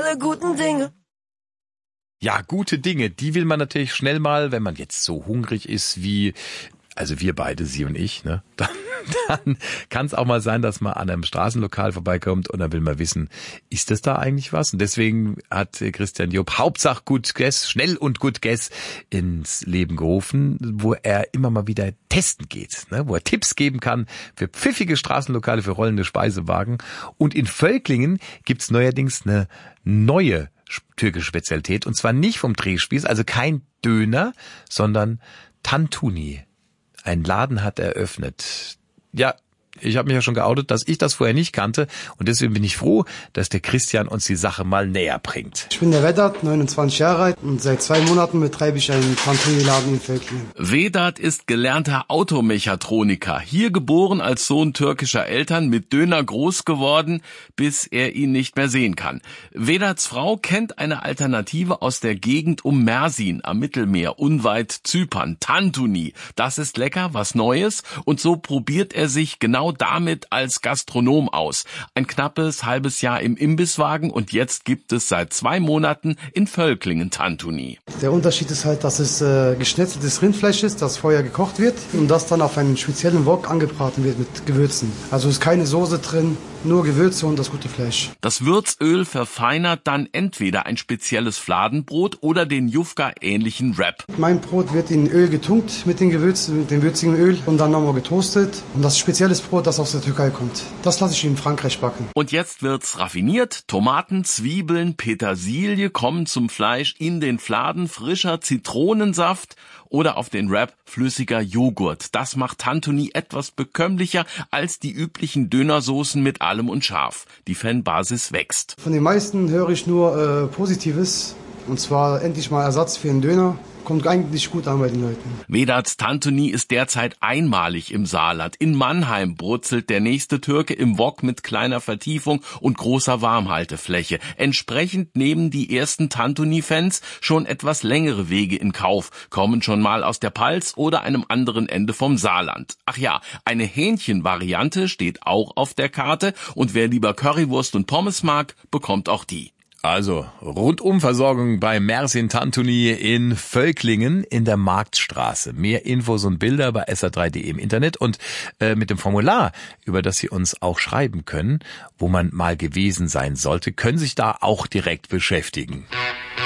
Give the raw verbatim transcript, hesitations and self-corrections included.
alle guten Dinge. Ja, gute Dinge, die will man natürlich schnell mal, wenn man jetzt so hungrig ist wie, also wir beide, Sie und ich, ne? Dann, dann kann es auch mal sein, dass man an einem Straßenlokal vorbeikommt und dann will man wissen, ist das da eigentlich was? Und deswegen hat Christian Job Hauptsache gut Guess, schnell und gut Guess ins Leben gerufen, wo er immer mal wieder testen geht, ne? Wo er Tipps geben kann für pfiffige Straßenlokale, für rollende Speisewagen. Und in Völklingen gibt's neuerdings eine neue türkische Spezialität, und zwar nicht vom Drehspieß, also kein Döner, sondern Tantuni. Ein Laden hat eröffnet. Ja, ich habe mich ja schon geoutet, dass ich das vorher nicht kannte, und deswegen bin ich froh, dass der Christian uns die Sache mal näher bringt. Ich bin der Vedat, neunundzwanzig Jahre alt, und seit zwei Monaten betreibe ich einen Tantuni-Laden in Völklingen. Vedat ist gelernter Automechatroniker, hier geboren als Sohn türkischer Eltern, mit Döner groß geworden, bis er ihn nicht mehr sehen kann. Vedats Frau kennt eine Alternative aus der Gegend um Mersin am Mittelmeer, unweit Zypern, Tantuni. Das ist lecker, was Neues, und so probiert er sich genau damit als Gastronom aus. Ein knappes halbes Jahr im Imbisswagen, und jetzt gibt es seit zwei Monaten in Völklingen Tantuni. Der Unterschied ist halt, dass es äh, geschnetzeltes Rindfleisch ist, das vorher gekocht wird und das dann auf einen speziellen Wok angebraten wird mit Gewürzen. Also ist keine Soße drin, nur Gewürze und das gute Fleisch. Das Würzöl verfeinert dann entweder ein spezielles Fladenbrot oder den Jufka-ähnlichen Wrap. Mein Brot wird in Öl getunkt mit den Gewürzen, mit dem würzigen Öl, und dann nochmal getoastet. Und das spezielles Brot, das aus der Türkei kommt, das lasse ich in Frankreich backen. Und jetzt wird's raffiniert. Tomaten, Zwiebeln, Petersilie kommen zum Fleisch in den Fladen, frischer Zitronensaft oder auf den Wrap flüssiger Joghurt. Das macht Tantuni etwas bekömmlicher als die üblichen Dönersoßen mit allem und scharf. Die Fanbasis wächst. Von den meisten höre ich nur äh, Positives, und zwar endlich mal Ersatz für einen Döner. Kommt eigentlich gut an bei den Leuten. Vedats Tantuni ist derzeit einmalig im Saarland. In Mannheim brutzelt der nächste Türke im Wok mit kleiner Vertiefung und großer Warmhaltefläche. Entsprechend nehmen die ersten Tantuni-Fans schon etwas längere Wege in Kauf, kommen schon mal aus der Palz oder einem anderen Ende vom Saarland. Ach ja, eine Hähnchenvariante steht auch auf der Karte, und wer lieber Currywurst und Pommes mag, bekommt auch die. Also Rundumversorgung bei Mersin Tantuni in Völklingen in der Marktstraße. Mehr Infos und Bilder bei s r drei punkt de im Internet und äh, mit dem Formular, über das Sie uns auch schreiben können, wo man mal gewesen sein sollte, können sich da auch direkt beschäftigen.